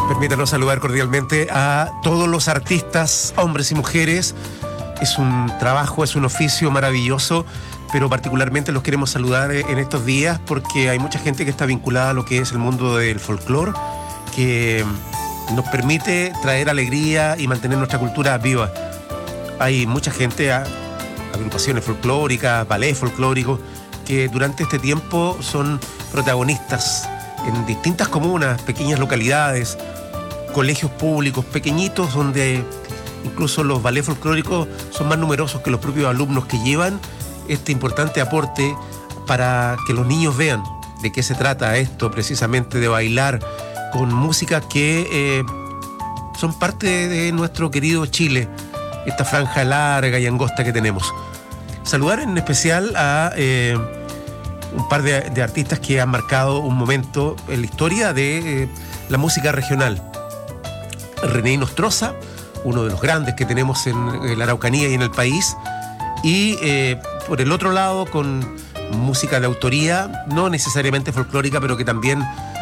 Permítanos saludar cordialmente a todos los artistas, hombres y mujeres. Es un trabajo, es un oficio maravilloso, pero particularmente los queremos saludar en estos días porque hay mucha gente que está vinculada a lo que es el mundo del folclore, que nos permite traer alegría y mantener nuestra cultura viva. Hay mucha gente, agrupaciones folclóricas, ballet folclórico, que durante este tiempo son protagonistas en distintas comunas, pequeñas localidades, colegios públicos pequeñitos donde incluso los ballets folclóricos son más numerosos que los propios alumnos que llevan este importante aporte para que los niños vean de qué se trata esto, precisamente de bailar con música que son parte de nuestro querido Chile, esta franja larga y angosta que tenemos. Saludar en especial a un par de artistas que han marcado un momento en la historia de la música regional. René Nostroza, uno de los grandes que tenemos en la Araucanía y en el país, y por el otro lado con música de autoría, no necesariamente folclórica, pero que también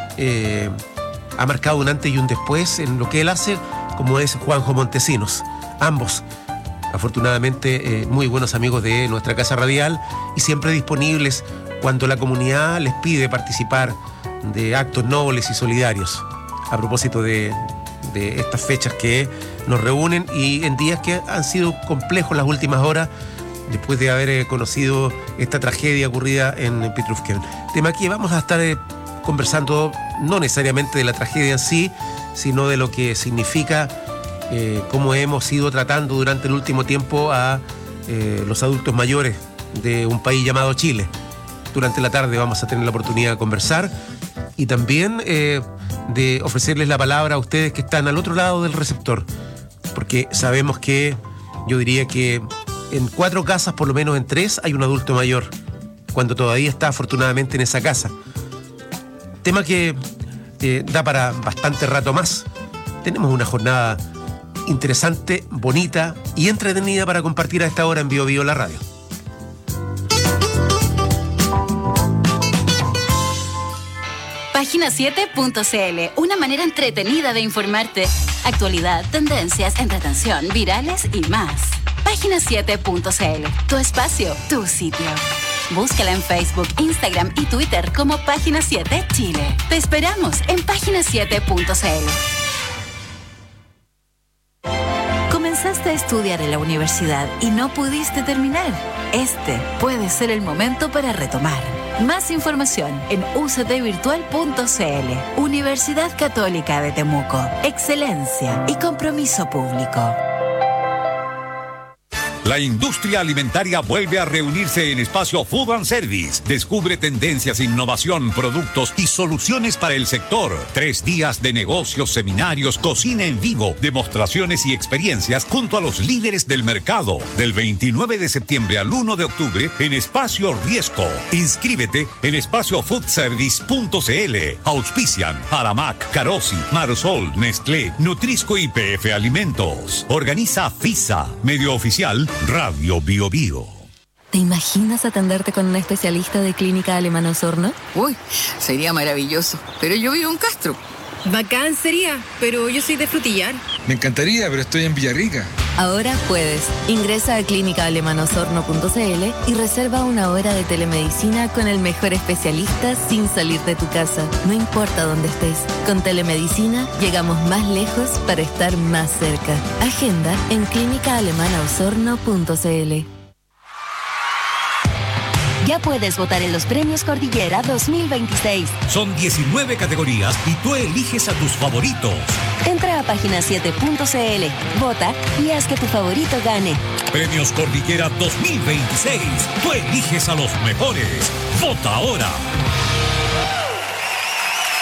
ha marcado un antes y un después en lo que él hace, como es Juanjo Montesinos. Ambos, afortunadamente, muy buenos amigos de nuestra casa radial y siempre disponibles cuando la comunidad les pide participar de actos nobles y solidarios. A propósito de estas fechas que nos reúnen y en días que han sido complejos las últimas horas después de haber conocido esta tragedia ocurrida en Pitrufquén. Tema que vamos a estar conversando no necesariamente de la tragedia en sí, sino de lo que significa cómo hemos ido tratando durante el último tiempo a los adultos mayores de un país llamado Chile. Durante la tarde vamos a tener la oportunidad de conversar y también de ofrecerles la palabra a ustedes que están al otro lado del receptor, porque sabemos que, yo diría que en 4 casas, por lo menos en 3, hay un adulto mayor, cuando todavía está afortunadamente en esa casa. Tema que da para bastante rato más. Tenemos una jornada interesante, bonita y entretenida para compartir a esta hora en Bio Bio la radio. Página7.cl, una manera entretenida de informarte. Actualidad, tendencias, entretención, virales y más. Página7.cl, tu espacio, tu sitio. Búscala en Facebook, Instagram y Twitter como Página 7 Chile. Te esperamos en Página7.cl. Comenzaste a estudiar en la universidad y no pudiste terminar. Este puede ser el momento para retomar. Más información en ucdvirtual.cl. Universidad Católica de Temuco. Excelencia y compromiso público. La industria alimentaria vuelve a reunirse en Espacio Food and Service. Descubre tendencias, innovación, productos y soluciones para el sector. 3 días de negocios, seminarios, cocina en vivo, demostraciones y experiencias junto a los líderes del mercado. Del 29 de septiembre al 1 de octubre en Espacio Riesco. Inscríbete en espaciofoodservice.cl. Auspician Aramac, Carosi, Marsol, Nestlé, Nutrisco y PF Alimentos. Organiza FISA, medio oficial Radio Bio Bio. ¿Te imaginas atenderte con un especialista de Clínica Alemana Osorno? Uy, sería maravilloso. Pero yo vivo en Castro. Bacán sería, pero yo soy de Frutillar. Me encantaría, pero estoy en Villarrica. Ahora puedes. Ingresa a clínicaalemanosorno.cl y reserva una hora de telemedicina con el mejor especialista sin salir de tu casa. No importa dónde estés. Con telemedicina llegamos más lejos para estar más cerca. Agenda en clínicaalemanaosorno.cl. Ya puedes votar en los Premios Cordillera 2026. Son 19 categorías y tú eliges a tus favoritos. Entra a página7.cl, vota y haz que tu favorito gane. Premios Cordillera 2026. Tú eliges a los mejores. Vota ahora.